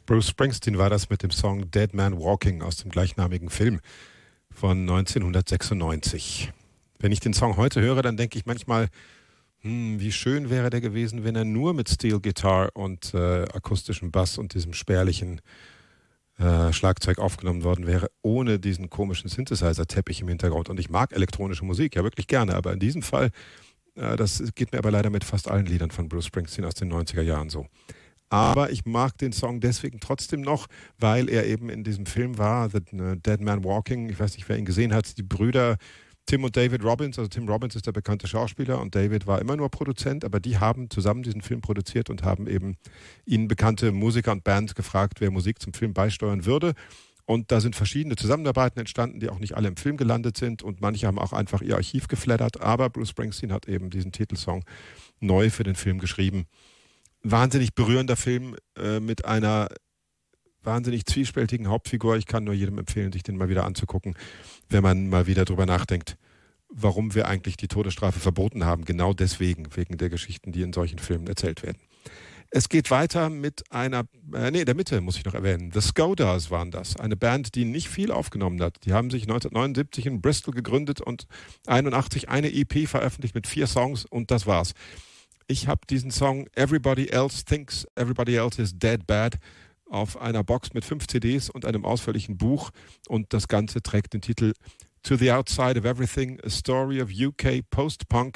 Bruce Springsteen war das mit dem Song Dead Man Walking aus dem gleichnamigen Film von 1996. Wenn ich den Song heute höre, dann denke ich manchmal, wie schön wäre der gewesen, wenn er nur mit Steel Guitar und akustischem Bass und diesem spärlichen Schlagzeug aufgenommen worden wäre, ohne diesen komischen Synthesizer-Teppich im Hintergrund. Und ich mag elektronische Musik, ja wirklich gerne, aber in diesem Fall, das geht mir aber leider mit fast allen Liedern von Bruce Springsteen aus den 90er Jahren so. Aber ich mag den Song deswegen trotzdem noch, weil er eben in diesem Film war, The Dead Man Walking. Ich weiß nicht, wer ihn gesehen hat. Die Brüder Tim und David Robbins, also Tim Robbins ist der bekannte Schauspieler und David war immer nur Produzent, aber die haben zusammen diesen Film produziert und haben eben ihnen bekannte Musiker und Bands gefragt, wer Musik zum Film beisteuern würde. Und da sind verschiedene Zusammenarbeiten entstanden, die auch nicht alle im Film gelandet sind und manche haben auch einfach ihr Archiv geflattert, aber Bruce Springsteen hat eben diesen Titelsong neu für den Film geschrieben. Wahnsinnig berührender Film mit einer wahnsinnig zwiespältigen Hauptfigur. Ich kann nur jedem empfehlen, sich den mal wieder anzugucken, wenn man mal wieder drüber nachdenkt, warum wir eigentlich die Todesstrafe verboten haben. Genau deswegen, wegen der Geschichten, die in solchen Filmen erzählt werden. Es geht weiter mit einer, in der Mitte muss ich noch erwähnen, The Skodas waren das. Eine Band, die nicht viel aufgenommen hat. Die haben sich 1979 in Bristol gegründet und 1981 eine EP veröffentlicht mit 4 Songs und das war's. Ich habe diesen Song Everybody Else Thinks Everybody Else is Dead Bad auf einer Box mit 5 CDs und einem ausführlichen Buch und das Ganze trägt den Titel To the Outside of Everything, A Story of UK Post-Punk